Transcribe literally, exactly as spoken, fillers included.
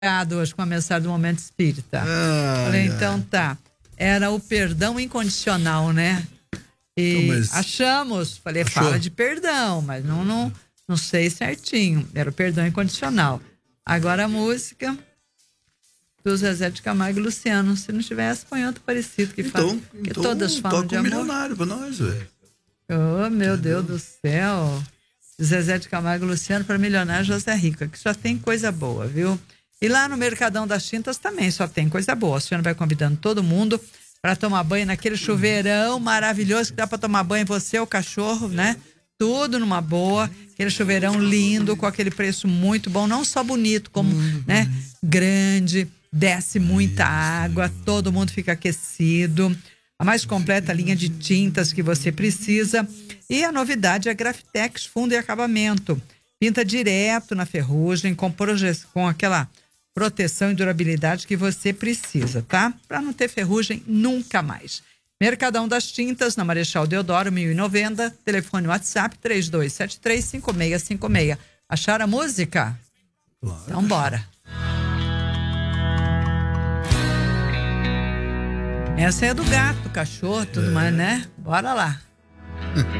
hoje com a mensagem do Momento Espírita. Ah, Falei, ai. então tá. Era o perdão incondicional, né? E Então, mas... achamos, falei, Achou? fala de perdão, mas não, não, não sei certinho. Era o perdão incondicional. Agora a música do Zezé de Camargo e Luciano. Se não tivesse, põe outro parecido que, Então, fala, que então todas falam toca de um amor. milionário pra nós, velho. Oh, meu Entendeu? Deus do céu. Zezé de Camargo e Luciano para milionário José Rico, que só tem coisa boa, viu? E lá no Mercadão das Tintas também só tem coisa boa. A senhora vai convidando todo mundo para tomar banho naquele chuveirão maravilhoso que dá para tomar banho você, o cachorro, né? Tudo numa boa. Aquele chuveirão lindo, com aquele preço muito bom. Não só bonito, como, né? Grande, desce muita água, todo mundo fica aquecido. A mais completa linha de tintas que você precisa. E a novidade é a Grafitex Fundo e Acabamento. Pinta direto na ferrugem, com, proje- com aquela proteção e durabilidade que você precisa, tá? Para não ter ferrugem nunca mais. Mercadão das Tintas, na Marechal Deodoro, mil e noventa. Telefone WhatsApp três dois sete três, cinco seis cinco seis. Acharam a música? Claro. Então bora. Essa é do gato, cachorro, tudo É. mais, né? Bora lá.